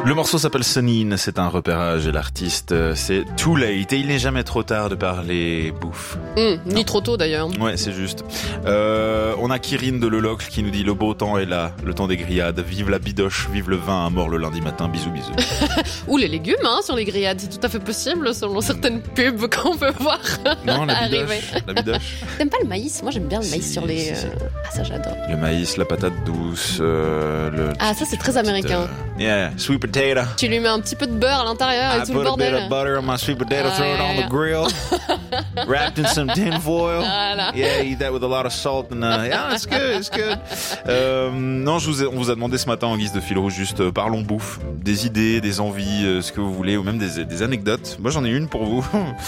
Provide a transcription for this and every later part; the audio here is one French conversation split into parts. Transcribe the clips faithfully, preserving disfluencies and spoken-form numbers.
Le morceau s'appelle Sunnin, c'est un repérage et l'artiste c'est Too Late et il n'est jamais trop tard de parler bouffe. Mmh, ni trop tôt d'ailleurs. Ouais, c'est juste. Euh, on a Kirin de Lelocle qui nous dit le beau temps est là, le temps des grillades, vive la bidoche, vive le vin à mort le lundi matin, bisous bisous. Ou les légumes hein, sur les grillades, c'est tout à fait possible selon certaines pubs qu'on peut voir. Non, la arriver. bidoche, la bidoche. T'aimes pas le maïs? Moi j'aime bien le maïs Si, sur les... si, si. Euh... Ah ça j'adore. Le maïs, la patate douce, euh, le... Ah ça c'est très américain. Euh, yeah, sweet potato. Tu lui mets un petit peu de beurre à l'intérieur et I tout put le bordel. a bit of butter on my sweet potato, Ah, throw it yeah, on yeah. the grill, wrapped in some tin foil. Voilà. Yeah, eat that with a lot of salt and uh, yeah, it's good, it's good. Euh, non, je vous ai, on vous a demandé ce matin en guise de fil rouge juste euh, parlons bouffe, des idées, des envies, euh, ce que vous voulez, ou même des, des anecdotes. Moi, j'en ai une pour vous.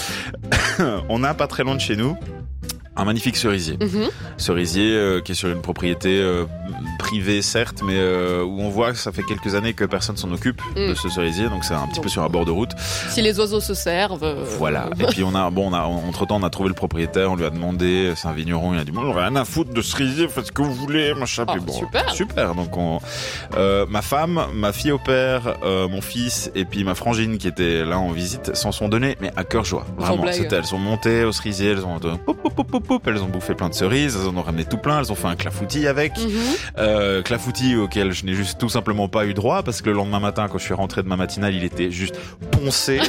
On a pas très loin de chez nous un magnifique cerisier. Mm-hmm. Cerisier euh, qui est sur une propriété euh, privée certes, mais euh, où on voit que ça fait quelques années que personne s'en occupe mm. de ce cerisier, donc c'est un petit bon. peu sur un bord de route. Si les oiseaux se servent. Euh... Voilà. Et puis on a, bon, on a, entre temps, on a trouvé le propriétaire, on lui a demandé, c'est un vigneron, il a dit bon, j'aurais rien à foutre de cerisier, faites ce que vous voulez, machin. Oh, puis bon, super. Super. Donc on, euh, ma femme, ma fille au père, euh, mon fils et puis ma frangine qui était là en visite s'en sont donnés, mais à cœur joie. Vraiment. C'était, elles sont montées au cerisier, elles ont, pop, pop, pop, pop, pop, elles ont bouffé plein de cerises, elles en ont ramené tout plein, elles ont fait un clafoutis avec, Mm-hmm. euh, clafoutis auquel je n'ai juste tout simplement pas eu droit parce que le lendemain matin quand je suis rentré de ma matinale il était juste poncé.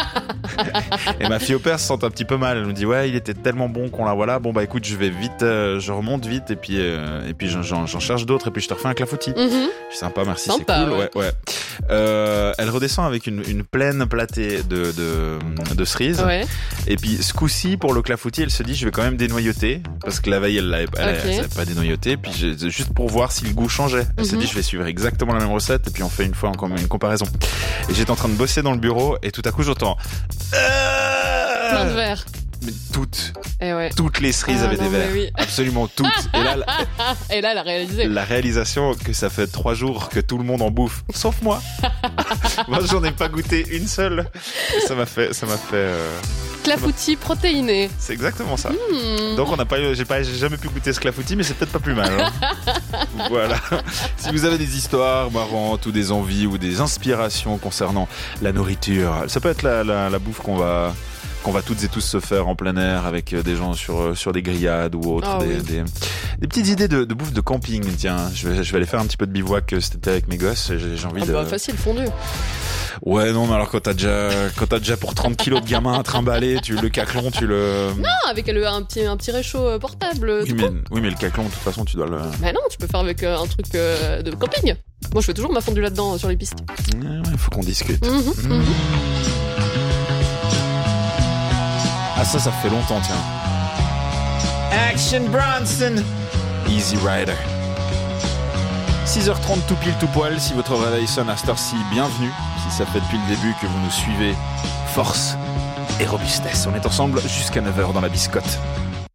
Et ma fille au père se sent un petit peu mal, elle me dit ouais il était tellement bon qu'on l'a voilà, bon bah écoute je vais vite, euh, je remonte vite et puis euh, et puis j'en, j'en, j'en cherche d'autres et puis je te refais un clafoutis. Mm-hmm. Je suis sympa, merci, Sympa, c'est cool. ouais. Ouais, ouais. Euh, elle redescend avec une, une plaine platée de, de, de cerises. Ouais. Et puis ce coup-ci pour le clafoutis elle se dit je vais quand même dénoyauter parce que la veille elle l'avait, elle, Okay. elle savait pas dénoyauter puis j'ai, juste pour voir si le goût changeait. Elle Mm-hmm. s'est dit je vais suivre exactement la même recette et puis on fait une fois encore une comparaison. Et j'étais en train de bosser dans le bureau et tout à coup j'entends euh... Plein de verre. Mais toutes, Et ouais. toutes les cerises Ah, avaient non, des mais verres. oui. Absolument toutes. Et là, la, Et là, elle a réalisé. la réalisation que ça fait trois jours que tout le monde en bouffe, sauf moi. Moi, j'en ai pas goûté une seule. Et ça m'a fait, ça m'a fait. Euh... Clafoutis protéiné. C'est exactement ça. Mmh. Donc on n'a pas, eu, j'ai pas, j'ai jamais pu goûter ce clafoutis, mais c'est peut-être pas plus mal. Hein. Voilà. Si vous avez des histoires marrantes ou des envies ou des inspirations concernant la nourriture, ça peut être la, la, la bouffe qu'on va. qu'on va toutes et tous se faire en plein air avec des gens sur sur des grillades ou autres, oh, des, oui. des des petites idées de, de bouffe de camping. Tiens, je vais je vais aller faire un petit peu de bivouac cet été avec mes gosses. J'ai, j'ai envie Ah de. bah facile, fondu. Ouais non mais alors quand t'as déjà quand t'as déjà pour trente kilos de gamin à trimballer, tu le caclon, tu le. Non, avec le, un petit un petit réchaud portable. Oui mais oui mais le caclon de toute façon tu dois le. Bah non, tu peux faire avec euh, un truc euh, de camping. Moi, je fais toujours ma fondue là-dedans euh, sur les pistes. Ouais, ouais, faut qu'on discute. Mmh, Mmh. mmh. Ah ça ça fait longtemps tiens. Action Bronson, Easy Rider. six heures trente tout pile tout poil, si votre réveil sonne à cette heure-ci, bienvenue. Si ça fait depuis le début que vous nous suivez, force et robustesse. On est ensemble jusqu'à neuf heures dans la biscotte.